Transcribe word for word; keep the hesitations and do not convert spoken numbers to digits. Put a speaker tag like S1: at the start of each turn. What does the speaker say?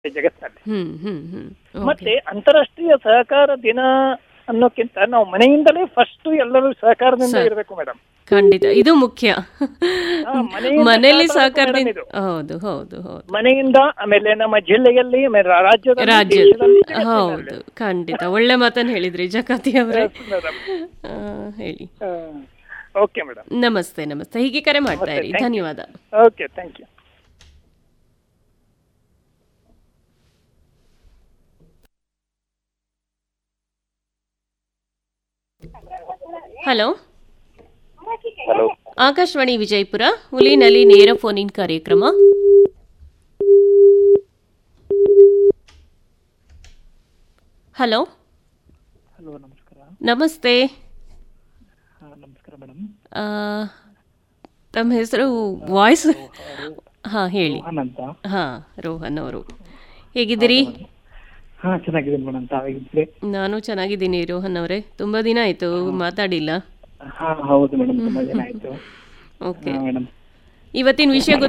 S1: ಜಗತ್ತಿನಲ್ಲಿ.
S2: ಹ್ಮ್ ಹ್ಮ್ ಹ್ಮ್
S1: ಮತ್ತೆ ಅಂತಾರಾಷ್ಟ್ರೀಯ ಸಹಕಾರ ದಿನ ಅನ್ನೋಕ್ಕಿಂತ ನಾವು ಮನೆಯಿಂದಲೇ ಫಸ್ಟ್ ಎಲ್ಲರೂ ಸಹಕಾರದಿಂದ ಇರಬೇಕು ಮೇಡಮ್.
S2: ಖಂಡಿತ ಇದು ಮುಖ್ಯ. ಮನೆಯಲ್ಲಿ
S1: ಸಹಕಾರ
S2: ಸಹಕಾರದಿಂದ.
S1: ಇದು.
S2: ಹೌದು ಹೌದು ಹೌದು
S1: ಮನೆಯಿಂದ, ಆಮೇಲೆ ನಮ್ಮ ಜಿಲ್ಲೆಯಲ್ಲಿ, ಆಮೇಲೆ ರಾಜ್ಯದಲ್ಲಿ,
S2: ರಾಜ್ಯ
S1: ದೇಶದಲ್ಲಿ,
S2: ಹೌದು
S1: ಜಗತ್ತಿನಲ್ಲಿ.
S2: ಖಂಡಿತ ಒಳ್ಳೆ ಮಾತನ್ನು ಹೇಳಿದ್ರಿ ಜಕಾತಿ ಅವರೇ.
S1: Yes, madam.
S2: ಆ, ಹೇಳಿ.
S1: Okay madam.
S2: ನಮಸ್ತೆ ನಮಸ್ತೆ. ಹೀಗೆ ಕರೆ ಮಾಡ್ತಾ ಇರಿ.
S1: Thank you.
S2: ಧನ್ಯವಾದ.
S1: Okay, thank you.
S2: Hello,
S3: hello,
S2: Akashvani Vijayapura ಹುಲಿನಲ್ಲಿ ನೇರ ಫೋನ್ ಇನ್ ಕಾರ್ಯಕ್ರಮ. ಹಲೋ
S3: ಹಲೋ, ನಮಸ್ಕಾರ.
S2: ನಮಸ್ತೆ.
S3: ಹಾ, ನಮಸ್ಕಾರ ಮೇಡಮ್.
S2: ಆ, ತಮ್ಮ ಹೆಸರು ವಾಯ್ಸ್ ಹಾ ಹೇಳಿ.
S3: ರೋಹನ್ ಅಂತ.
S2: ಹಾ, ರೋಹನ್ ಅವರು ಹೇಗಿದ್ದೀರಿ?
S3: ಹಾ, ಚೆನ್ನಾಗಿದ್ದೀನಿ ಮೇಡಮ್. ತಾವಾಗಿದ್ರಿ?
S2: ನಾನು ಚೆನ್ನಾಗಿದ್ದೀನಿ ರೋಹನ್ ಅವರೇ. ತುಂಬಾ ದಿನ ಆಯ್ತು ಮಾತಾಡಿಲ್ಲ.
S3: ಹಾ, ಹೌದು ಮೇಡಮ್, ತುಂಬಾ ದಿನ ಆಯ್ತು.
S2: ಓಕೆ,
S3: ಮೇಡಮ್,
S2: ಇವತ್ತಿನ ವಿಷಯ